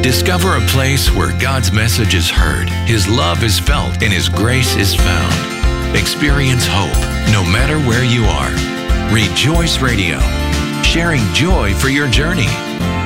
Discover a place where God's message is heard, His love is felt, and His grace is found. Experience hope no matter where you are. Rejoice Radio, sharing joy for your journey.